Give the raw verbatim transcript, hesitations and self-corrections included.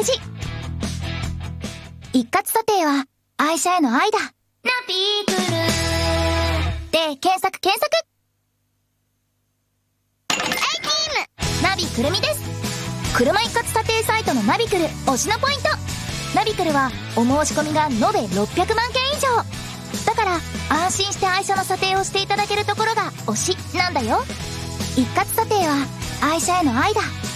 示。一括査定は愛車への愛だ。ナビクルで検索検索。ナビくるみです。車一括査定サイトのナビクル推しのポイント。ナビクルはお申し込みが延べろっぴゃくまんけん以上だから、安心して愛車の査定をしていただけるところが推しなんだよ。一括査定は愛車への愛だ。